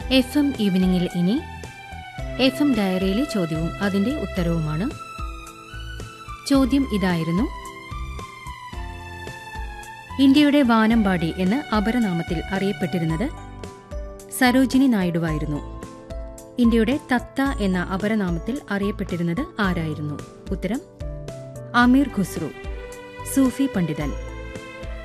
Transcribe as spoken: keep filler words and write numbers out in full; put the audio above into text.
F M ഈവനിങ്ങിൽ ഇനി F M ഡയറിയിലെ ചോദ്യവും അതിന്റെ ഉത്തരവുമാണ്. ചോദ്യം ഇതായിരുന്നു: ഇന്ത്യയുടെ വാനമ്പാടി എന്ന് അപരനാമത്തിൽ അറിയപ്പെട്ടിരുന്നത് സരോജിനി നായിഡുവായിരുന്നു. ഇന്ത്യയുടെ തത്ത എന്ന അപരനാമത്തിൽ അറിയപ്പെട്ടിരുന്നത് ആരായിരുന്നു? ഉത്തരം: അമീർ ഖുസ്രു, സൂഫി പണ്ഡിതൻ.